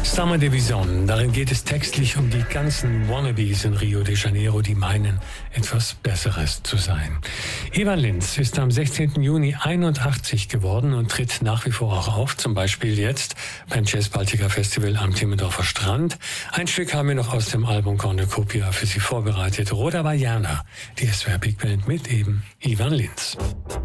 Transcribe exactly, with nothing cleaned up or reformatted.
Summer de Vision, darin geht es textlich um die ganzen Wannabes in Rio de Janeiro, die meinen, etwas Besseres zu sein. Ivan Lins ist am sechzehnten Juni einundachtzig geworden und tritt nach wie vor auch auf, zum Beispiel jetzt beim Jazz Baltica Festival am Timmendorfer Strand. Ein Stück haben wir noch aus dem Album Cornucopia für Sie vorbereitet. Roda Baiana, die S W R Big Band mit eben Ivan Lins.